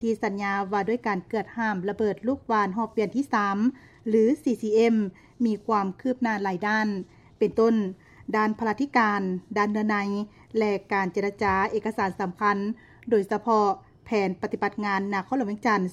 ที่สัญญาว่าด้วยการเกิดห้ามระเบิดลูกวานรอบเปลี่ยนที่3หรือ CCM มีความคืบหน้าหลายด้านเป็นต้นด้านพลาธิการด้านเนื้อในและการเจรจาเอกสารสำคัญโดยเฉพาะแผนปฏิบัติงานนครหลวงเวียงจันทน์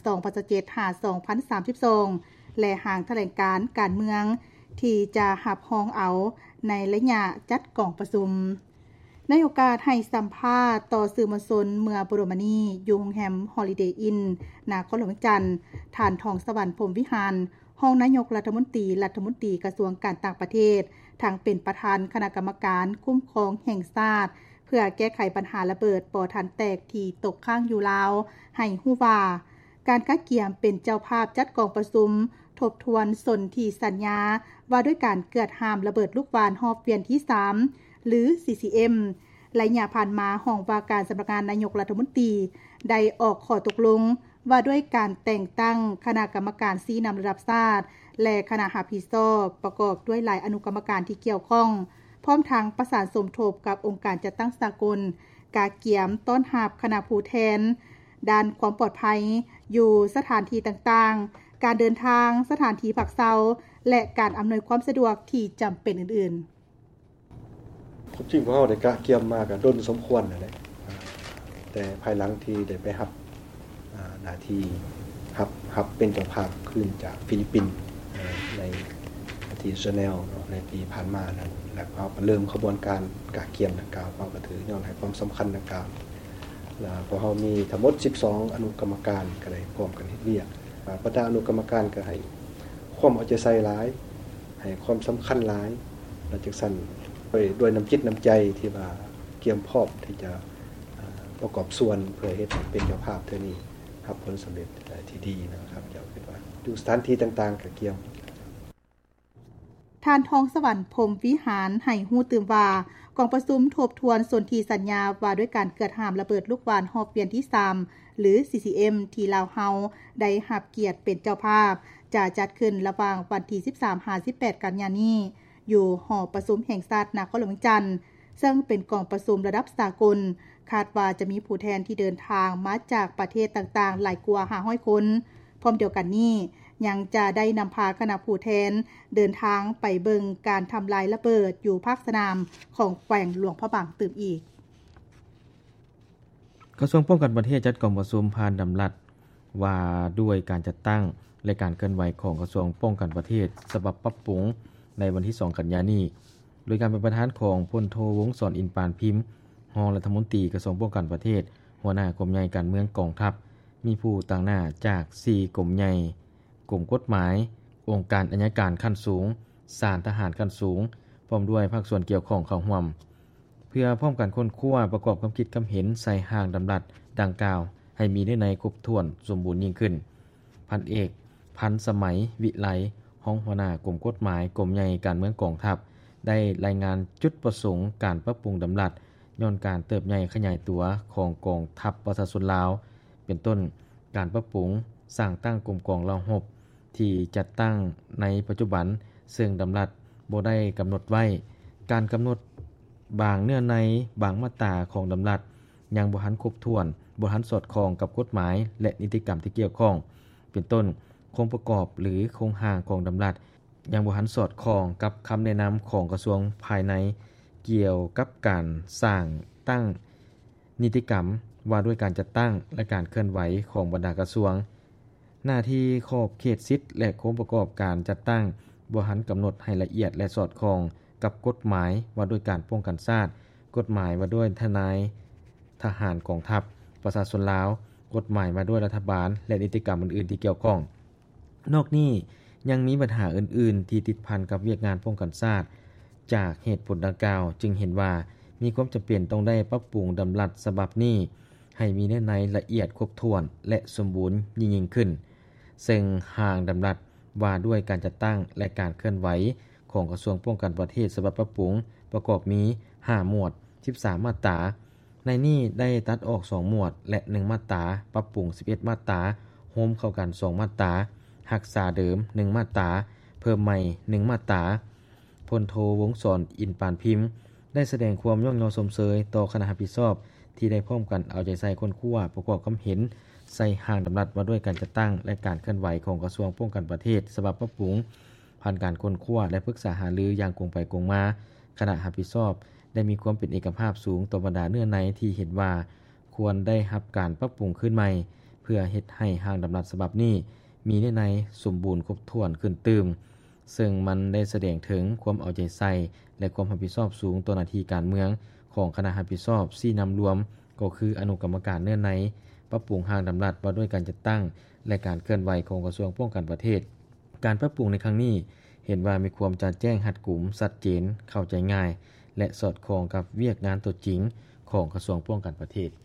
2017-2032และห่างแถลงการการเมืองที่จะหับฮองเอาในระยะจัดกองประชุมในโอกาสให้สัมภาษณ์ต่อสื่อมวลชนเมื่อบรมนีอยู่โรงแรม Holiday Inn นครหลวงเวียงจันทน์ท่านทองสวรรค์พรหมวิหารรองนายกรัฐมนตรีกระทรวงการต่างประเทศทั้งเป็นประธานคณะกรรมการคุ้มครองแห่งชาติเพื่อแก้ไขปัญหาระเบิดปอทันแตกที่ตกค้างอยู่ลาวให้ฮู้ว่าการกะเกียมเป็นเจ้าภาพจัดกองประชุมทบทวนสนธิสัญญาว่าด้วยการเกิดห้ามระเบิดลูกวานรอบเปลี่ยนที่3หรือ CCM ระยะผ่านมาห้องว่าการสำนักงานนายกรัฐมนตรีได้ออกข้อตกลงว่าด้วยการแต่งตั้งคณะกรรมการชี้นำระดับชาติและคณะรับผิดชอบประกอบด้วยหลายอนุกรรมการที่เกี่ยวข้องพร้อมทั้งประสานสมทบกับองค์การจัดตั้งสากลกาเกียมต้อนรับคณะผู้แทนด้านความปลอดภัยอยู่สถานที่ต่างๆการเดินทางสถานที่พักเซาและการอำนวยความสะดวกที่จำเป็นอื่นๆจริงๆเราได้กะเกียมมาก็ดนสมควรนั่นแหละแต่ภายหลังที่ได้ไปรับหน้าที่รับเป็นเจ้าภาพขึ้นจากฟิลิปปินส์ในที่ชาแนลในปีผ่านมานั้นแล้วก็เริ่มขบวนการกะเกียมดังกล่าวก็ถือย้อนให้ความสำคัญดังกล่าวแล้วพอเฮามีทั้งหมด12อนุกรรมการก็ได้พร้อมกันเฮ็ดเวียกประธานอนุกรรมการก็ให้ความเอาใจใส่หลายให้ความสำคัญหลายแล้วจังซั่นด้วยน้ำจิตน้ำใจที่ว่าเกี่ยมพร้อมที่จะประกอบส่วนเพื่อเฮ็ดเป็นเจ้าภาพเท่านี้ครับผลสำเร็จที่ดีนะครับอยากคิดว่าอยู่สถานที่ต่างๆก็เกี่ยมท่านทองสวรรค์พรหมวิหารให้ฮู้ตื่มว่ากองประชุมทบทวนสนธิสัญญาว่าด้วยการเกิดห้ามระเบิดลูกวานรอบเปลี่ยนที่3หรือ CCM ที่ลาวเฮาได้รับเกียรติเป็นเจ้าภาพจะจัดขึ้นระหว่างวันที่ 13-18 กันยายนนี้อยู่หอประชุมแห่งชาตินครหลวงเวียงจันทน์ซึ่งเป็นกองประชุมระดับสากลคาดว่าจะมีผู้แทนที่เดินทางมาจากประเทศต่างๆหลายกว่า500คนพร้อมเดียวกันนี้ยังจะได้นำพาคณะผู้แทนเดินทางไปเบิงการทำลายระเบิดอยู่ภาคสนามของแขวงหลวงพระบางตื่มอีกกระทรวงป้องกันประเทศจัดกองประชุมผ่านดำรัสว่าด้วยการจัดตั้งและการเคลื่อนไหวของกระทรวงป้องกันประเทศฉบับปรับปรุงในวันที่2กันยายนนี้โดยการเป็นประธานของพลโทวงศ์สอนอินปานพิมพ์รองรัฐมนตรีกระทรวงป้องกันประเทศหัวหน้ากรมใหญ่การเมืองกองทัพมีผู้ต่างหน้าจาก4กรมใหญ่กรมกฎหมายองค์การอัยการขั้นสูงศาลทหารขั้นสูงพร้อมด้วยภาคส่วนเกี่ยวข้องเข้าร่วมเพื่อพร้อมกันค้นคว้าประกอบความคิดความเห็นใส่ห่างดำรัสดังกล่าวให้มีในครบถ้วนสมบูรณ์ยิ่งขึ้นพันเอกพันสมัยวิไลรองหัวหน้ากรมกฎหมายกรมใหญ่การเมืองกองทัพได้รายงานจุดประสงค์การปรับปรุงดำรัสย้อนการเติบใหญ่ขยายตัวของกองทัพประชาชนลาวเป็นต้นการปรับปรุงสร้างตั้งกรมกองรบที่จัดตั้งในปัจจุบันซึ่งดำรัสบ่ได้กำหนดไว้การกำหนดบางเนื้อในบางมาตราของดำรัสยังบ่ทันครบถ้วนบ่ทันสอดคล้องกับกฎหมายและนิติกรรมที่เกี่ยวข้องเป็นต้นโครงประกอบหรือโครงร่างของดำรัสยังบ่ทันสอดคล้องกับคำแนะนำของกระทรวงภายในเกี่ยวกับการสร้างตั้งนิติกรรมว่าด้วยการจัดตั้งและการเคลื่อนไหวของบรรดากระทรวงหน้าที่ขอบเขตสิทธิ์และโครงประกอบการจัดตั้งบ่ทันกำหนดให้ละเอียดและสอดคล้องกับกฎหมายว่าด้วยการป้องกันชาติกฎหมายว่าด้วยทนายทหารกองทัพประชาชนลาวกฎหมายว่าด้วยรัฐบาลและนิติกรรมอื่นๆที่เกี่ยวข้องนอกนี้ยังมีปัญหาอื่นๆที่ติดพันกับเวียกงานป้องกันชาติจากเหตุผลดังกล่าวจึงเห็นว่ามีความจำเป็นต้องได้ปรับปรุงดำรัสฉบับนี้ให้มีเนื้อในละเอียดครบถ้วนและสมบูรณ์ยิ่งขึ้นซึ่งห่างดำรัสว่าด้วยการจัดตั้งและการเคลื่อนไหวของกระทรวงป้องกันประเทศฉบับปรับปรุงประกอบมี5หมวด13มาตราในนี้ได้ตัดออก2หมวดและ1มาตราปรับปรุง11มาตราโฮมเข้ากัน2มาตรารักษาเดิม1มาตราเพิ่มใหม่1มาตราพลโทวงศ์สอนอินปานพิมพ์ได้แสดงความย่อมเยาชมเชยต่อคณะรับผิดชอบที่ได้พร้อมกันเอาใจใส่ค้นคว้าประกอบความเห็นใส่ห้างดำรัสว่าด้วยการจัดตั้งและการเคลื่อนไหวของกระทรวงป้องกันประเทศฉบับปรับปรุงผ่านการค้นคว้าและปรึกษาหารืออย่างกงไปกงมาคณะรับผิดชอบได้มีความเป็นเอกภาพสูงต่อบรรดาเนื้อในที่เห็นว่าควรได้รับการปรับปรุงขึ้นใหม่เพื่อเฮ็ดให้ห้างดำรัสฉบับนี้มีเนื้อในสมบูรณ์ครบถ้วนขึ้นตื่มซึ่งมันได้แสดงถึงความเอาใจใส่และความรับผิดชอบสูงต่อหน้าที่การเมืองของคณะรับผิดชอบ4นำรวมก็คืออนุกรรมการเนื้อในปรับปรุงห้างดำรัสว่าด้วยการจัดตั้งและการเคลื่อนไหวของกระทรวงป้องกันประเทศการปรับปรุงในครั้งนี้เห็นว่ามีความจัดแจ้งหัดกลุ่มชัดเจนเข้าใจง่ายและสอดคล้องกับเวียกงานตัวจริงของกระทรวงป้องกันประเทศ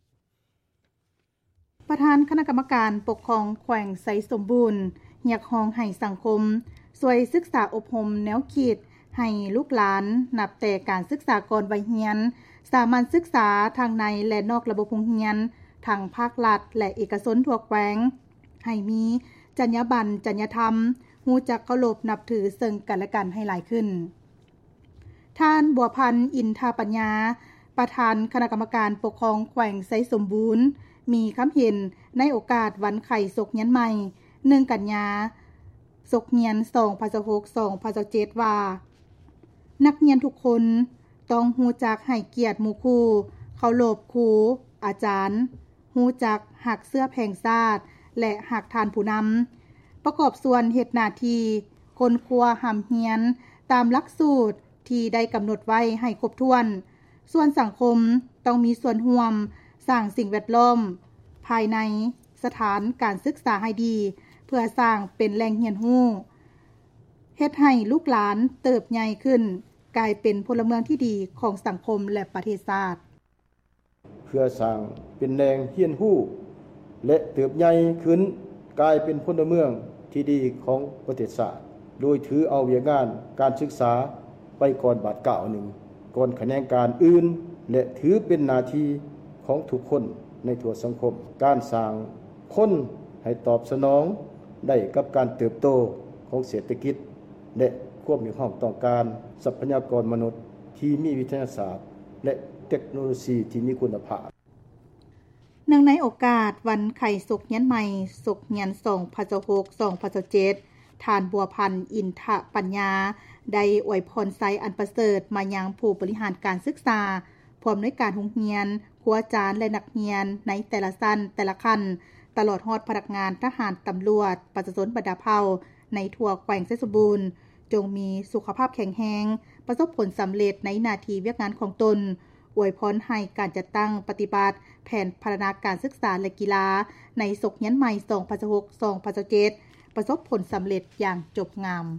ประธานคณะกรรมการปกครองแขวงไสสมบูรณ์เรียกร้องให้สังคมช่วยศึกษาอบรมแนวคิดให้ลูกหลานนับแต่การศึกษาก่อนวัยเรียนสามัญศึกษาทางในและนอกระบบโรงเรียนทางภาครัฐและเอกชนทั่วแขวงให้มีจรรยาบรรณจรรยธรรมรู้จักเคารพนับถือซึ่งกันและกันให้หลายขึ้นท่านบัวพันธ์อินทาปัญญาประธานคณะกรรมการปกครองแขวงไสสมบูรณ์มีคำเห็นในโอกาสวันไข่ศกเงียนใหม่1กันยาศกเงียน2026-2027ว่านักเรียนทุกคนต้องรู้จักให้เกียรติหมู่ครูเคารพครูอาจารย์รู้จักหักเสื้อแผงชาติและหักทานผู้นำประกอบส่วนเฮ็ดหน้าที่คนครัวหำเฮียนตามหลักสูตรที่ได้กำหนดไว้ให้ครบถ้วนส่วนสังคมต้องมีส่วนร่วมสร้างสิ่งแวดล้อมภายในสถานการศึกษาให้ดีเพื่อสร้างเป็นแหล่งเรียนรู้เฮ็ดให้ลูกหลานเติบใหญ่ขึ้นกลายเป็นพลเมืองที่ดีของสังคมและประเทศชาติเพื่อสร้างเป็นแหล่งเรียนรู้และเติบใหญ่ขึ้นกลายเป็นพลเมืองที่ดีของประเทศชาติโดยถือเอาเวียงงานการศึกษาไปก่อนบาดกล่าวหนึ่งก่อนแขนงการอื่นและถือเป็นหน้าที่ของทุกคนในทั่วสังคมการสร้างคนให้ตอบสนองได้กับการเติบโตของเศรษฐกิจและความมีความต้องการทรัพยากรมนุษย์ที่มีวิทยาศาสตร์และเทคโนโลยีที่มีคุณภาพเนื่องในโอกาสวันไข่ศกเงียนใหม่ศกเงียน2026-2027ท่านบัวพันธ์อินทปัญญาได้อวยพรไซอันประเสริฐมายังผู้บริหารการศึกษาผู้อำนวยการโรงเรียนครูอาจารย์และนักเรียนในแต่ละชั้นแต่ละขั้นตลอดฮอดพนักงานทหารตำรวจประชาชนบรรดาเผ่าในทั่วแขวงไสสมบูรณ์จงมีสุขภาพแข็งแรงประสบผลสำเร็จในหน้าที่เวียกงานของตนอวยพรให้การจัดตั้งปฏิบัติแผนพัฒนาการศึกษาและกีฬาในศกเงียนใหม่2026-2027ประสบผลสำเร็จอย่างจบงาม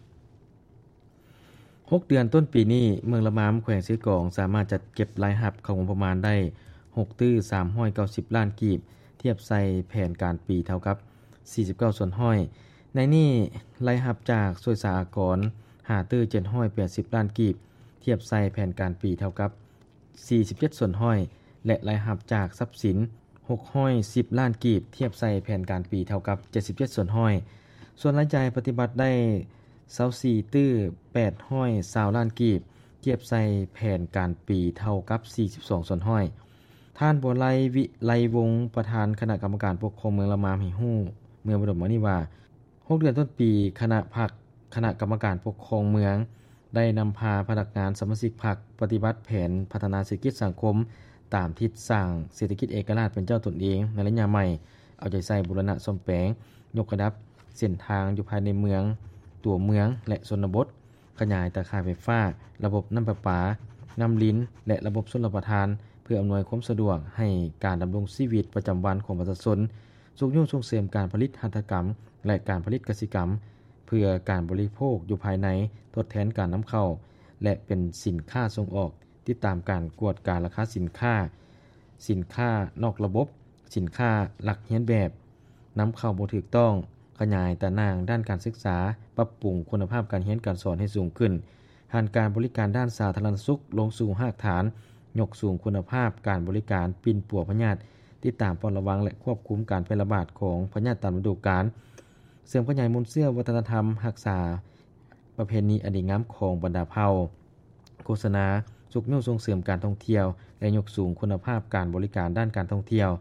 6 เดือนต้นปีนี้เมืองละมามแขวงซื้อกองสามารถจัดเก็บรายรับของงบประมาณได้6ตื้อ390ล้านกีบเทียบใส่แผนการปีเท่ากับ49ส่วนห้อยในนี้รายรับจากสวยสาหกรณ์5ตื้อ780ล้านกีบเทียบใส่แผนการปีเท่ากับ47ส่วนห้อยและรายรับจากทรัพย์สิน610ล้านกีบเทียบใส่แผนการปีเท่ากับ77ส่วนห้อยส่วนรายจ่ายปฏิบัติได้24ตื้อ820ล้านกีบเทียบใส่แผนการปีเท่ากับ42ส่วนห้อยท่านบัวไลวิไลวงศ์ประธานคณะกรรมการปกครองเมืองละมามให้ฮู้เมื่อบรมนี้ว่า6 เดือนต้นปีคณะกรรมการปกครองเมืองได้นำพาพนักงานสมาชิกพรรคปฏิบัติแผนพัฒนาเศรษฐกิจสังคมตามทิศสร้างเศรษฐกิจเอกราชเป็นเจ้าตนเองในระยะใหม่เอาใจใส่บูรณะซ่อมแปลงยกระดับเส้นทางอยู่ภายในเมืองตัวเมืองและชนบทขยายตาข่ายไฟฟ้าระบบน้ำประปาน้ำลิ้นและระบบชลประทานเพื่ออำนวยความสะดวกให้การดำรงชีวิตประจำวันของประชาชนส่งเสริมการผลิตหัตถกรรมและการผลิตกสิกรรมเพื่อการบริโภคอยู่ภายในทดแทนการนำเข้าและเป็นสินค้าส่งออกติดตามการกวดการราคาสินค้านอกระบบสินค้าหลักเลียนแบบนำเข้าบ่ถูกต้องขยายตารางด้านการศึกษาปรับปรุงคุณภาพการเรียนการสอนให้สูงขึ้นหันการบริการด้านสาธารณสุขลงสู่รากฐานยกสูงคุณภาพการบริการปิ่นปัวพยาธิติดตามเฝ้าระวังและควบคุมการแพร่ระบาดของพยาธิตามฤดูกาลเสริมขยายมูลเชื่อวัฒนธรรมรักษาประเพณีอันดีงามของบรรดาเผ่าโฆษณาส่งเสริมการท่องเที่ยวและยกสูงคุณภาพการบริการด้านการท่องเที่ยว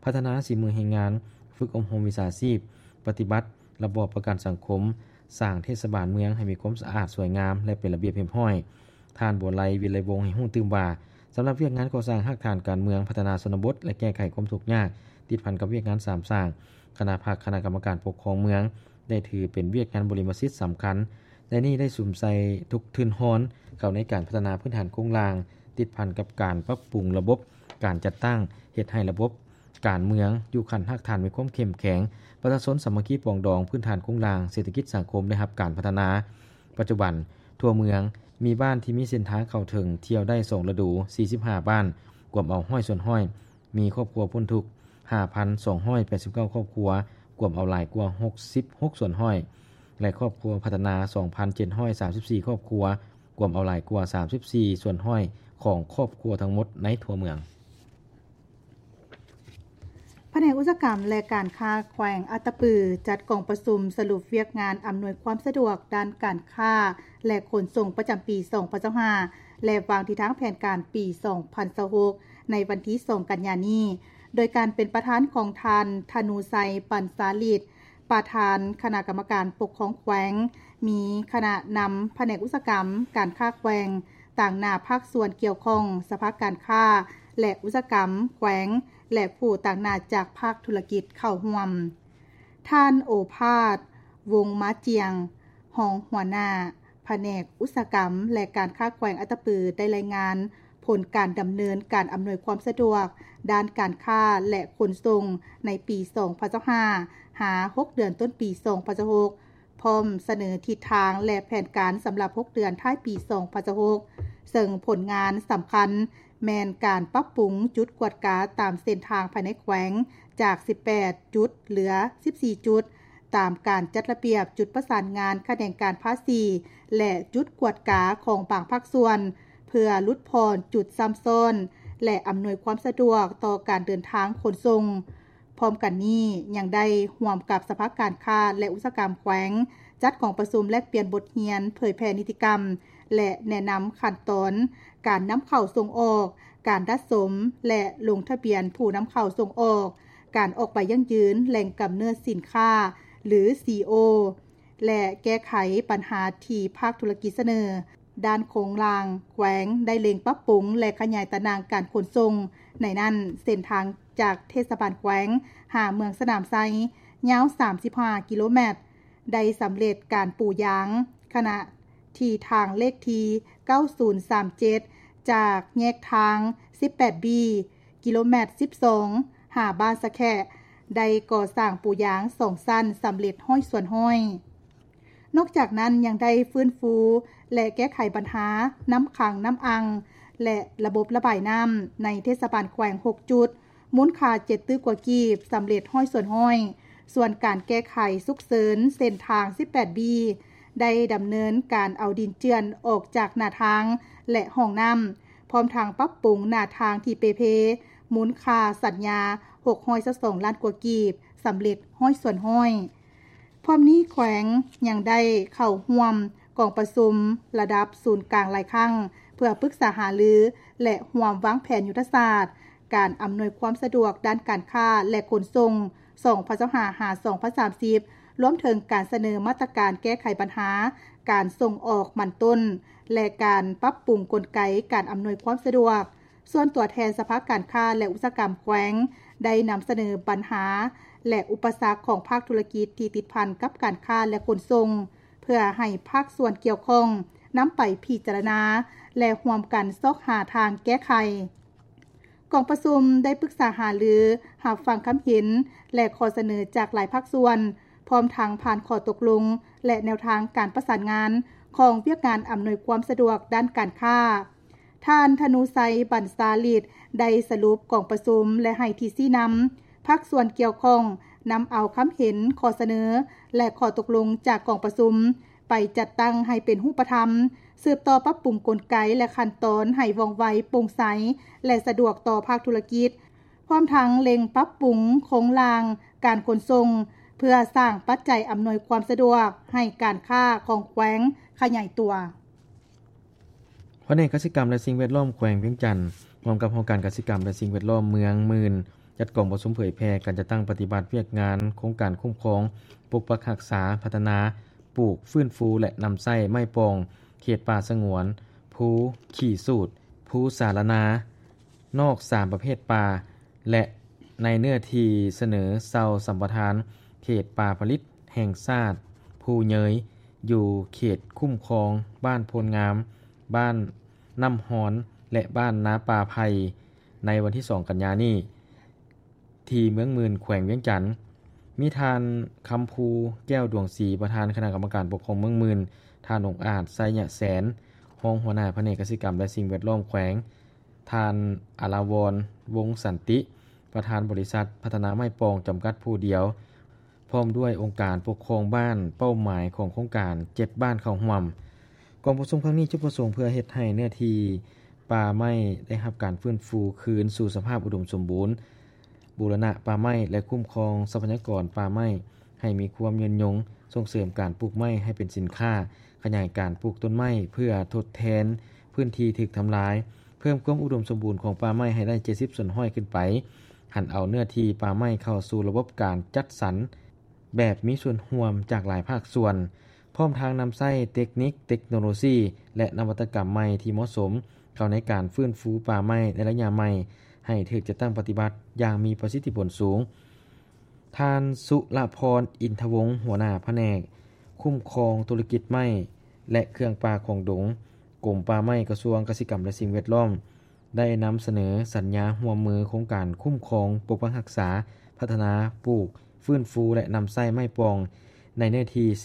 พัฒนาฝีมือแรงงานฝึกอบรมวิชาชีพปฏิบัติระบอบประกันสังคมสร้างเทศบาลเมืองให้มีความสะอาดสวยงามและเป็นระเบียบเรียบร้อยท่านบัวไลวิไลวงศ์ให้ฮู้ตื่นว่าสำหรับเวียกงานก่อสร้างรากฐานการเมืองพัฒนาชนบทและแก้ไขความทุกข์ยากติดพันกับเวียกงาน3สร้างคณะภาคคณะกรรมการปกครองเมืองได้ถือเป็นเวียกงานบริมสิทธิ์สำคัญและนี่ได้สุมใส่ทุกทื่นฮ้อนเข้าในการพัฒนาพื้นฐานโครงสร้างติดพันกับการปรับปรุงระบบการจัดตั้งเฮ็ดให้ระบบการเมืองอยู่ขั้นรากฐานมีความเข้มแข็งประชาชนสามัคคีปรองดองพื้นฐานโครงสร้างเศรษฐกิจสังคมได้รับการพัฒนาปัจจุบันทั่วเมืองมีบ้านที่มีเส้นทางเข้าถึงเที่ยวได้2ฤดู45บ้านกวมเอาห้อยส่วนห้อยมีครอบครัวพ้นทุกข์ 5,289 ครอบครัวกวมเอาหลายกว่า66ส่วนห้อยและครอบครัวพัฒนา 2,734 ครอบครัวกวมเอาหลายกว่า34ส่วนห้อยของครอบครัวทั้งหมดในทั่วเมืองแผนกอุตสาหกรรมและการค้าแขวงอัตตปือจัดกองประชุมสรุปเวียกงานอำนวยความสะดวกด้านการค้าและขนส่งประจำปี2025และวางทิศทางแผนการปี2026ในวันที่2กันยายนนี้โดยการเป็นประธานของทานธนูไซปันสาลิตประธานคณะกรรมการปกครองแขวงมีคณะนำแผนกอุตสาหกรรมการค้าแขวงต่างหน้าภาคส่วนเกี่ยวข้องสภาการค้าและอุตสาหกรรมแขวงและผู้ต่างหน้าจากภาคธุรกิจเข้าร่วมท่านโอภาสวงม้าเจียงรองหัวหน้าแผนกอุตสาหกรรมและการค้าแขวงอัตตปือได้รายงานผลการดำเนินการอำนวยความสะดวกด้านการค้าและขนส่งในปี2025หา6เดือนต้นปี2026พร้อมเสนอทิศทางและแผนการสำหรับ6เดือนท้ายปี2026ซึ่งผลงานสำคัญแม่นการปรับปรุงจุดกวดกาตามเส้นทางภายในแขวงจาก18จุดเหลือ14จุดตามการจัดระเบียบจุดประสานงานคะแนนการภาษีและจุดกวดกาของบางภาคส่วนเพื่อลดพรจุดซ้ำซ้อนและอำนวยความสะดวกต่อการเดินทางขนส่งพร้อมกันนี้ยังได้ร่วมกับสภาการค้าและอุตสาหกรรมแขวงจัดของประชุมแลกเปลี่ยนบทเรียนเผยแพร่นิติกรรมและแนะนำขั้นตอนการนำเข้าส่งออกการดัดสมและลงทะเบียนผู้นำเข้าส่งออกการออกใบยั่งยืนแหล่งกำเนิดสินค้าหรือ CO และแก้ไขปัญหาที่ภาคธุรกิจเสนอด้านโครงสร้างแขวงได้เล็งปรับปรุงและขยายตารางการขนส่งในนั้นเส้นทางจากเทศบาลแขวงหาเมืองสนามไซยาว35กิโลเมตรได้สำเร็จการปูยางขณะที่ทางเลขที่9037จากแยกทาง 18B กิโลเมตร12หาบ้านสะแคะได้ก่อสร้างปูยาง2สั้นสำเร็จห้อยส่วนห้อยนอกจากนั้นยังได้ฟื้นฟูและแก้ไขปัญหาน้ำขังน้ำอังและระบบระบายน้ำในเทศบาลแขวง6จุดมูลค่า7ตื้อกว่ากีบสำเร็จห้อยส่วนห้อยส่วนการแก้ไขสุกเสริญเส้นทาง 18B ได้ดำเนินการเอาดินเจือนออกจากหน้าทางและห้องน้ำพร้อมทางปรับปรุงหน้าทางที่เพมูลค่าสัญญา622ล้านกว่ากีบสำเร็จห้อยส่วนห้อยพร้อมนี้แขวงยังได้เข้าร่วมกองประชุมระดับศูนย์กลางหลายครั้งเพื่อปรึกษาหารือและร่วมวางแผนยุทธศาสตร์การอำนวยความสะดวกด้านการค้าและขนส่ง2025-2030รวมถึงการเสนอมาตรการแก้ไขปัญหาการส่งออกมันต้นและการปรับปรุงกลไกการอำนวยความสะดวกส่วนตัวแทนสภาการค้าและอุตสาหกรรมแขวงได้นำเสนอปัญหาและอุปสรรคของภาคธุรกิจที่ติดพันกับการค้าและขนส่งเพื่อให้ภาคส่วนเกี่ยวข้องนำไปพิจารณาและร่วมกันซอกหาทางแก้ไขกองประชุมได้ปรึกษาหารือรับฟังความเห็นและข้อเสนอจากหลายภาคส่วนพร้อมทางผ่านข้อตกลงและแนวทางการประสานงานของเวียกงานอำนวยความสะดวกด้านการค้าท่านธนูไซบันซาลิดได้สรุปกองประชุมและให้ที่ชี้นำภาคส่วนเกี่ยวข้องนำเอาคำเห็นข้อเสนอและข้อตกลงจากกองประชุมไปจัดตั้งให้เป็นรูปธรรมสืบต่อปรับปรุงกลไกและขั้นตอนให้ว่องไวโปร่งใสและสะดวกต่อภาคธุรกิจพร้อมทั้งเล็งปรับปรุงโครงสร้างการขนส่งเพื่อสร้างปัจจัยอำนวยความสะดวกให้การค้าของแขวงขยายตัวแผนกกสิกรรมและสิ่งแวดล้อมแขวงเวียงจันทน์ร่วมกับโครงการกสิกรรมและสิ่งแวดล้อมเมืองมื่นจัดกองประชุมเผยแพร่การจะตั้งปฏิบัติเวียกงานโครงการคุ้มครองปกปักรักษาพัฒนาปลูกฟื้นฟูและนำไส้ไม้ปองเขตป่าสงวนภูขี่สูตรภูสารนานอก3ประเภทป่าและในเนื้อที่เสนอเซาสัมปทานเขตป่าผลิตแห่งชาติภูเยยอยู่เขตคุ้มครองบ้านโพลงามบ้านน้ำฮอนและบ้านนาป่าไผ่ในวันที่2กันยายนนี้ที่เมืองมื่นแขวงเวียงจันทน์มีทานคำภูแก้วดวงศรีประธานคณะกรรมการปกครองเมืองมื่นทานองค์อาจไซยะแสนรองหัวหน้าแผนกเกษตรกรรมและสิ่งแวดล้อมแขวงทานอาลาวรวงสันติประธานบริษัทพัฒนาไม้ปองจำกัดผู้เดียวพร้อมด้วยองค์การปกครองบ้านเป้าหมายของโครงการ7บ้านเข้าร่วมกองประชุมครั้งนี้จุดประสงค์เพื่อเฮ็ดให้เนื้อที่ป่าไม้ได้รับการฟื้นฟูคืนสู่สภาพอุดมสมบูรณ์บูรณะป่าไม้และคุ้มครองทรัพยากรป่าไม้ให้มีความยืนยงส่งเสริมการปลูกไม้ให้เป็นสินค้าขยายการปลูกต้นไม้เพื่อทดแทนพื้นที่ถูกทำลายเพิ่มความอุดมสมบูรณ์ของป่าไม้ให้ได้70%ขึ้นไปหันเอาเนื้อที่ป่าไม้เข้าสู่ระบบการจัดสรรแบบมีส่วนร่วมจากหลายภาคส่วนพร้อมทางนำใช้เทคนิคเทคโนโลยีและนวัตกรรมใหม่ที่เหมาะสมเข้าในการฟื้นฟูป่าไม้ในระยะใหม่ให้ถูกจัดตั้งปฏิบัติอย่างมีประสิทธิผลสูงท่านสุรพรอินทวงศ์หัวหน้าแผนกคุ้มครองธุรกิจไม้และเครื่องป่าของดงกรมป่าไม้กระทรวงเกษตรกรรมและสิ่งแวดล้อมได้นำเสนอสัญญาร่วมมือโครงการคุ้มครองปกปักรักษาพัฒนาปลูกฟื้นฟูและนำไส้ไม้ปองในเนื้อที่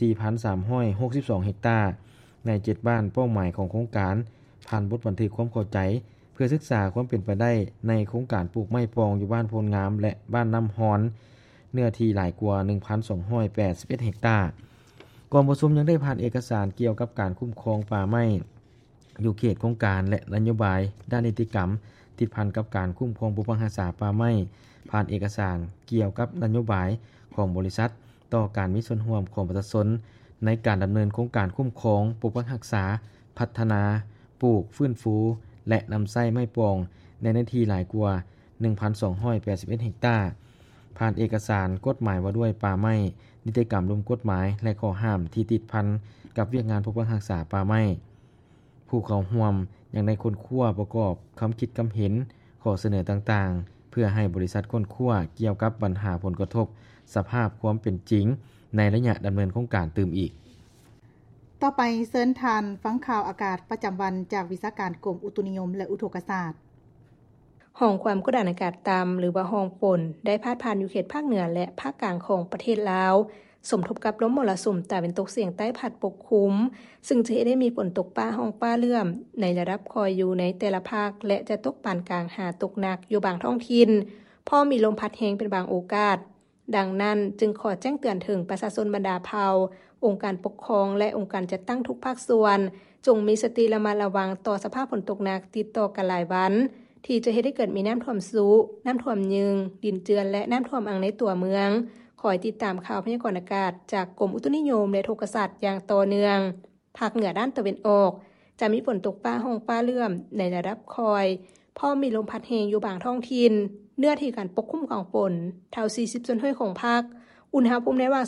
4,362 เฮกตาร์ใน7บ้านเป้าหมายของโครงการผ่านบทบันทึกความเข้าใจเพื่อศึกษาความเป็นไปได้ในโครงการปลูกไม้ปองอยู่บ้านโพลงามและบ้านน้ำฮอนเนื้อที่หลายกว่า 1,281 เฮกตาร์กองประชุมยังได้ผ่านเอกสารเกี่ยวกับการคุ้มครองป่าไม้อยู่เขตโครงการและนโยบายด้านนิติกรรมติดพันกับการคุ้มครองปกปักรักษาป่าไม้ผ่านเอกสารเกี่ยวกับนโยบายของบริษัทต่อการมีส่วนร่วมของประชาชนในการดำเนินโครงการคุ้มครองปกปักรักษาพัฒนาปลูกฟื้นฟูและนำไส้ไม้ปองในเนื้อที่หลายกว่า 1,281 เฮกตาร์ผ่านเอกสารกฎหมายว่าด้วยป่าไม้นิติกรรมร่วมกฎหมายและข้อห้ามที่ติดพันกับเวียกงานปกปักรักษาป่าไม้ผู้เข้าร่วมยังได้ค้นคว้าประกอบคำคิดคำเห็นข้อเสนอต่างๆเพื่อให้บริษัทค้นคว้าเกี่ยวกับปัญหาผลกระทบสภาพความเป็นจริงในระยะดำเนินโครงการตื่มอีกต่อไปเชิญทานฟังข่าวอากาศประจำวันจากวิชาการกรมอุตุนิยมและอุทกศาสตร์ห้องความกดดันอากาศต่ำหรือว่าห้องฝนได้พาดผ่านอยู่เขตภาคเหนือและภาคกลางของประเทศลาวสมทบกับลมมรสุมตะวันตกเฉียงใต้พัดปกคลุมซึ่งจะได้มีฝนตกป้าห้องป้าเลื่อมในระดับคอยอยู่ในแต่ละภาคและจะตกปานกลางหาตกหนักอยู่บางท้องถิ่นพอมีลมพัดแรงเป็นบางโอกาสดังนั้นจึงขอแจ้งเตือนถึงประชาชนบรรดาเผ่าองค์การปกครองและองค์การจัดตั้งทุกภาคส่วนจงมีสติระมัดระวังต่อสภาพฝนตกหนักติดต่อกันหลายวันที่จะให้ได้เกิดมีน้ำท่วมสูงน้ำท่วมยึงดินเจือนและน้ำท่วมอ่างในตัวเมืองคอยติดตามข่าวพยากรณ์อากาศจากกรมอุตุนิยมและโทรศาสตร์อย่างต่อเนื่องภาคเหนือด้านตะวันออกจะมีฝนตกฟ้าห้องฟ้าเลื่อมในระดับคอยพอมีลมพัดแรงอยู่บางท้องถิ่นเนื้อที่การปกคลุมของฝนเท่า 40% ของภาคอุณหภูมิในระหว่าง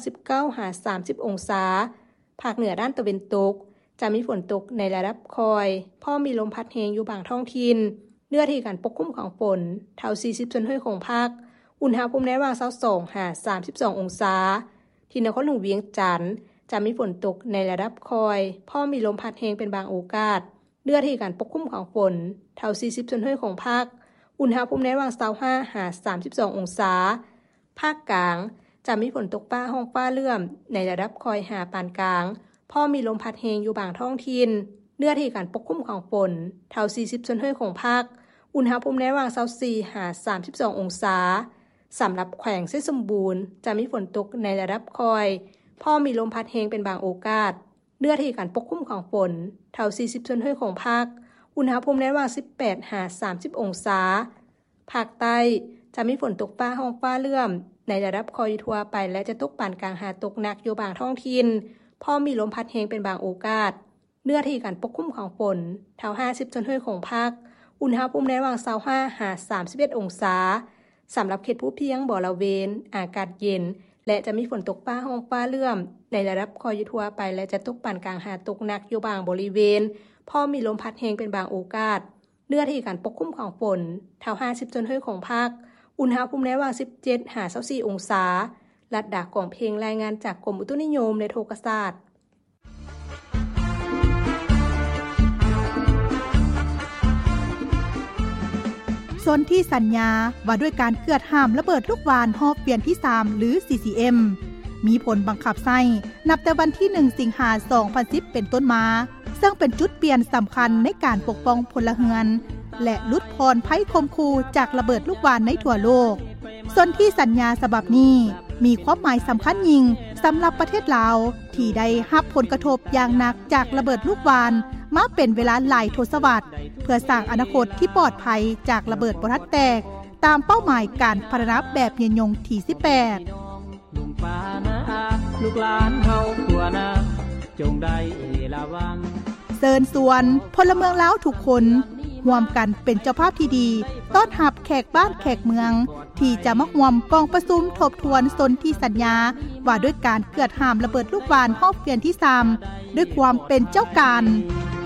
19-30 องศาภาคเหนือด้านตะวันตกจะมีฝนตกในระดับคอยพอมีลมพัดแรงอยู่บางท้องถิ่นเนื้อที่การปกคลุมของฝนเท่า 40% ของภาคอุณหภูมิในระหว่าง 22-32 องศาที่นครหลวงเวียงจันทน์จะมีฝนตกในระดับคอยพอมีลมพัดแรงเป็นบางโอกาสเนื้อที่การปกคลุมของฝนเท่า 40% ของภาคอุณหภูมิในระหว่าง 25-32 องศาภาคกลางจะมีฝนตกฟ้าห้องฟ้าเลื่อมในระดับคอยหาปานกลางพอมีลมพัดแรงอยู่บางท้องถิ่นเนื้อที่การปกคลุมของฝนเท่า 40% ของภาคอุณหภูมิในระหว่าง 24-32 องศาสำหรับแขวงเส้นสมบูรณ์จะมีฝนตกในระดับคอยพอมีลมพัดแรงเป็นบางโอกาสเนื้อที่การปกคลุมของฝนเท่า 40% ของภาคอุณหภูมิในระหว่าง 18-30 องศาภาคใต้จะมีฝนตกฟ้าห้องฟ้าเลื่อมในระดับคอยทั่วไปและจะตกปานกลางหาตกหนักอยู่บางท้องถิ่นพอมีลมพัดแรงเป็นบางโอกาสเนื้อที่การปกคลุมของฝนเท่า 50% ของภาคอุณหภูมิในระหว่าง 25-31 องศาสำหรับเขตผู้เพียงบ่อละเวนอากาศเย็นและจะมีฝนตกฟ้าห้องฟ้าเลื่อมในระดับคอยอยู่ทั่วไปและจะตกปานกลางหาตกหนักอยู่บางบริเวณพอมีลมพัดแรงเป็นบางโอกาสเนื้อที่การปกคลุมของฝนเท่า50จนเฮ้ยของภาคอุณหภูมิในระหว่าง17 24 องศาลัดดากของเพลงรายงานจากกรมอุตุนิยมในโทรศาสตร์สนที่สัญญาว่าด้วยการเกิดห้ามระเบิดลูกวานรอบเปลี่ยนที่3หรือ CCM มีผลบังคับใช้นับแต่วันที่1สิงหาคม2010เป็นต้นมาซึ่งเป็นจุดเปลี่ยนสำคัญในการปกป้องพลเรือนและลดพรภัยคมคูจากระเบิดลูกวานในทั่วโลกสนที่สัญญาฉบับนี้มีความหมายสำคัญยิ่งสำหรับประเทศลาวที่ได้รับผลกระทบอย่างหนักจากระเบิดลูกวานมาเป็นเวลาหลายทศวรรษเพื่อสร้างอนาคตที่ปลอดภัยจากระเบิดบ่ทันแตกตามเป้าหมายการพัฒนาแบบยืนยงที่18ลุงป้านะลูกหลานเฮาทั่วนาจงได้ระวังเชิญชวนพลเมืองลาวทุกคนร่วมกันเป็นเจ้าภาพที่ดีต้อนรับแขกบ้านแขกเมืองที่จะมาร่วมกองประชุมทบทวนสนธิสัญญาว่าด้วยการเกิดห้ามระเบิดลูกวานรอบเปลี่ยนที่3ด้วยความเป็นเจ้าการ